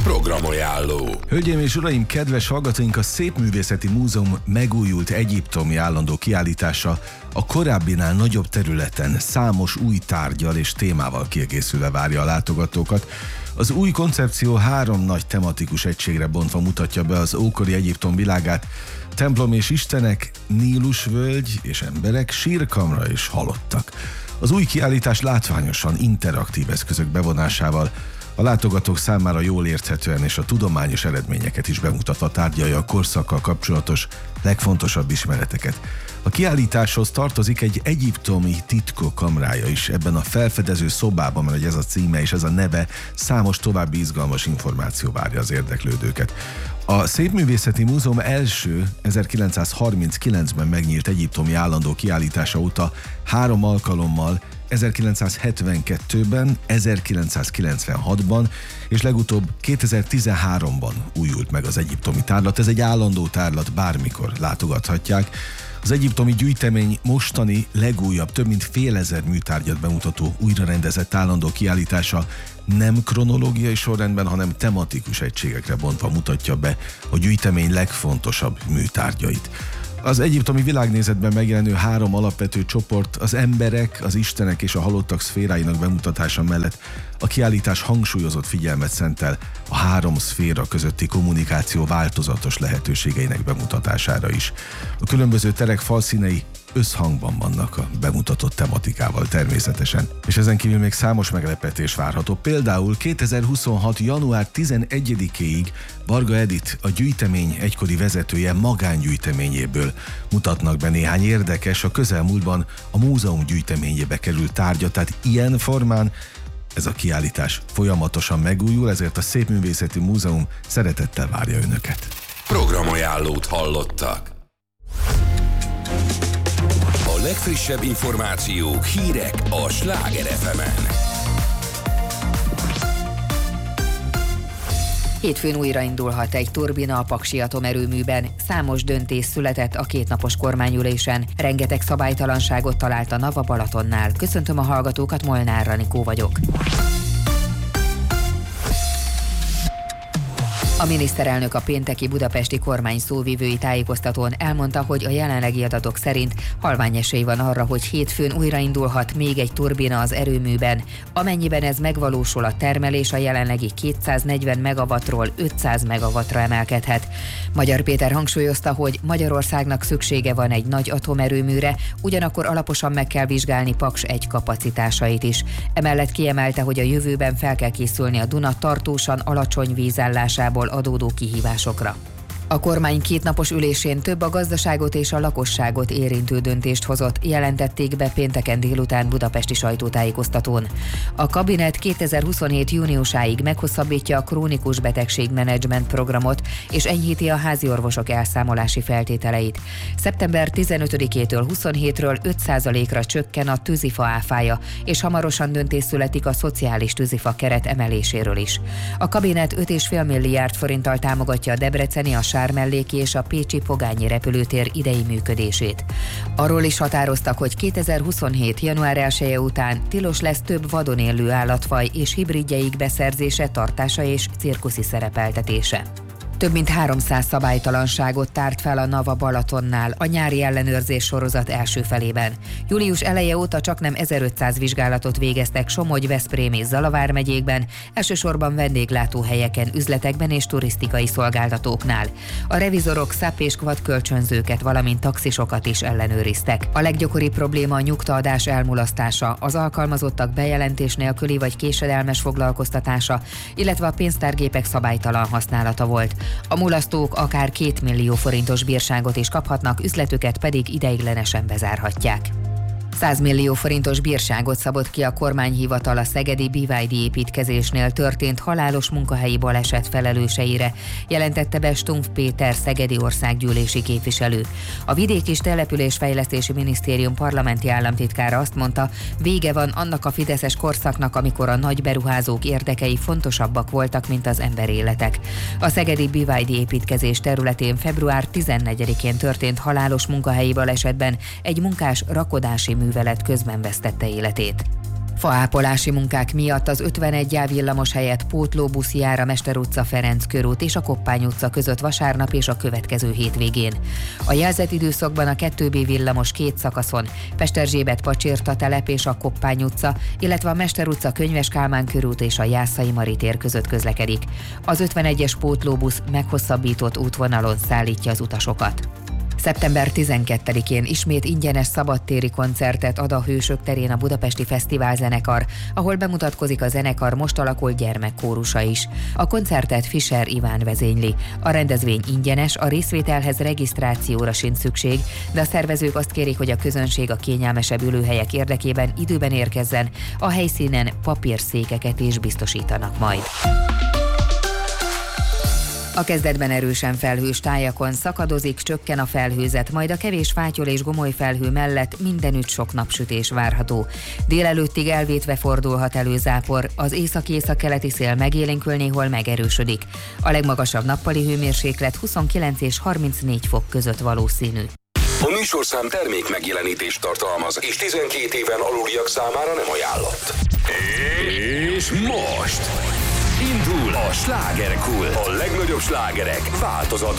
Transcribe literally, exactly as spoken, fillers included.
Programajánló. Hölgyeim és uraim, kedves hallgatóink, a Szépművészeti Múzeum megújult egyiptomi állandó kiállítása a korábbinál nagyobb területen számos új tárggyal és témával kiegészülve várja a látogatókat. Az új koncepció három nagy tematikus egységre bontva mutatja be az ókori Egyiptom világát: templom és istenek, Nílusvölgy és emberek, sírkamra és halottak. Az új kiállítás látványosan interaktív eszközök bevonásával a látogatók számára jól érthetően és a tudományos eredményeket is bemutatva tárgyalja a korszakkal kapcsolatos legfontosabb ismereteket. A kiállításhoz tartozik egy egyiptomi titkok kamrája is. Ebben a felfedező szobában, mert ez a címe és ez a neve, számos további izgalmas információ várja az érdeklődőket. A Szépművészeti Múzeum első ezerkilencszázharminckilencben megnyílt egyiptomi állandó kiállítása óta három alkalommal, ezerkilencszázhetvenkettőben, ezerkilencszázkilencvenhatban és legutóbb kétezer-tizenháromban újult meg az egyiptomi tárlat. Ez egy állandó tárlat, bármikor látogathatják. Az egyiptomi gyűjtemény mostani legújabb, több mint fél ezer műtárgyat bemutató újrarendezett állandó kiállítása nem kronológiai sorrendben, hanem tematikus egységekre bontva mutatja be a gyűjtemény legfontosabb műtárgyait. Az egyiptomi világnézetben megjelenő három alapvető csoport, az emberek, az istenek és a halottak szféráinak bemutatása mellett a kiállítás hangsúlyozott figyelmet szentel a három szféra közötti kommunikáció változatos lehetőségeinek bemutatására is. A különböző terek falszínei összhangban vannak a bemutatott tematikával természetesen, és ezen kívül még számos meglepetés várható. Például kétezer-huszonhat. január tizenegyedikéig Varga Edit, a gyűjtemény egykori vezetője magángyűjteményéből mutatnak be néhány érdekes, a közelmúltban a múzeum gyűjteményébe került tárgyat, tehát ilyen formán ez a kiállítás folyamatosan megújul, ezért a Szépművészeti Múzeum szeretettel várja önöket. Programajánlót hallottak. A legfrissebb információk, hírek a Sláger ef emen. Hétfőn újraindulhat egy turbina a Paksi atomerőműben. Számos döntés született a kétnapos kormányülésen. Rengeteg szabálytalanságot talált a Nava Balatonnál. Köszöntöm a hallgatókat, Molnár Ranikó vagyok. A miniszterelnök a pénteki budapesti kormány szóvivői tájékoztatón elmondta, hogy a jelenlegi adatok szerint halvány esély van arra, hogy hétfőn újraindulhat még egy turbina az erőműben. Amennyiben ez megvalósul, a termelés a jelenlegi kétszáznegyven megawattról ötszáz megawattra emelkedhet. Magyar Péter hangsúlyozta, hogy Magyarországnak szüksége van egy nagy atomerőműre, ugyanakkor alaposan meg kell vizsgálni Paks egy kapacitásait is. Emellett kiemelte, hogy a jövőben fel kell készülni a Duna tartósan alacsony vízállásából adódó kihívásokra. A kormány kétnapos ülésén több a gazdaságot és a lakosságot érintő döntést hozott, jelentették be pénteken délután budapesti sajtótájékoztatón. A kabinet kétezer-huszonhét. júniusáig meghosszabbítja a krónikus betegségmenedzsment programot és enyhíti a háziorvosok elszámolási feltételeit. szeptember tizenötödikétől huszonhétről öt százalékra csökken a tűzifa áfája, és hamarosan döntés születik a szociális tűzifa keret emeléséről is. A kabinet öt egész öt milliárd forinttal támogatja a debreceni, a Sármelléki és a pécsi Pogányi repülőtér idei működését. Arról is határoztak, hogy kétezer-huszonhét. január elseje után tilos lesz több vadon élő állatfaj és hibridjeik beszerzése, tartása és cirkuszi szerepeltetése. Több mint háromszáz szabálytalanságot tárt fel a Nava Balatonnál a nyári ellenőrzés sorozat első felében. Július eleje óta csaknem ezerötszáz vizsgálatot végeztek Somogy, Veszprém és Zalavár megyékben, elsősorban vendéglátóhelyeken, üzletekben és turisztikai szolgáltatóknál. A revizorok száp és kvad kölcsönzőket, valamint taxisokat is ellenőriztek. A leggyakoribb probléma a nyugtaadás elmulasztása, az alkalmazottak bejelentés nélküli vagy késedelmes foglalkoztatása, illetve a pénztárgépek szabálytalan használata volt. A mulasztók akár két millió forintos bírságot is kaphatnak, üzletüket pedig ideiglenesen bezárhatják. száz millió forintos bírságot szabott ki a kormányhivatal a szegedi bé vé dé építkezésnél történt halálos munkahelyi baleset felelőseire, jelentette be Stumpf Péter szegedi országgyűlési képviselő. A Vidék- és Településfejlesztési Minisztérium parlamenti államtitkára azt mondta, vége van annak a fideszes korszaknak, amikor a nagy beruházók érdekei fontosabbak voltak, mint az emberéletek. A szegedi bé vé dé építkezés területén február tizennegyedikén történt halálos munkahelyi balesetben egy munkás rakodási művelet közben vesztette életét. Faápolási munkák miatt az ötvenegy A villamos helyett pótlóbusz jár a Mester utca, Ferenc körút és a Koppány utca között vasárnap és a következő hétvégén. A jelzett időszakban a kettő B villamos két szakaszon, Pesterzsébet Pacsirta telep és a Koppány utca, illetve a Mester utca, Könyves Kálmán körút és a Jászai Mari tér között közlekedik. Az ötvenegyes pótlóbusz meghosszabbított útvonalon szállítja az utasokat. szeptember tizenkettedikén ismét ingyenes szabadtéri koncertet ad a Hősök terén a Budapesti Fesztivál zenekar, ahol bemutatkozik a zenekar most alakult gyermekkórusa is. A koncertet Fischer Iván vezényli. A rendezvény ingyenes, a részvételhez regisztrációra sincs szükség, de a szervezők azt kérik, hogy a közönség a kényelmesebb ülőhelyek érdekében időben érkezzen, a helyszínen papírszékeket is biztosítanak majd. A kezdetben erősen felhős tájakon szakadozik, csökken a felhőzet, majd a kevés fátyol és gomoly felhő mellett mindenütt sok napsütés várható. Délelőttig elvétve fordulhat elő zápor, az észak-északkeleti szél megélénkül, néhol megerősödik. A legmagasabb nappali hőmérséklet huszonkilenc és harmincnégy fok között valószínű. A műsorszám termék megjelenítést tartalmaz, és tizenkét éven aluliak számára nem ajánlott. És most indul a Slágerkult. A legnagyobb slágerek változatos